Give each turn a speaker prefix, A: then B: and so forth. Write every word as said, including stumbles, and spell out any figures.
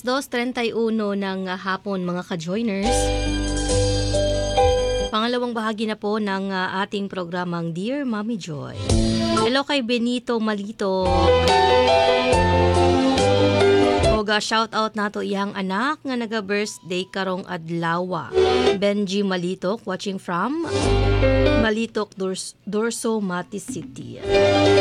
A: dos treinta y uno ng ah, hapon mga ka-joiners. Pangalawang bahagi na po ng ah, ating programang Dear Mommy Joy. Hello kay Benito Malito. Oga, shout out nato iyang anak nga naga-birthday karong adlaw. Benji Malitok watching from Malitok, Dors- Dorso, Mati City.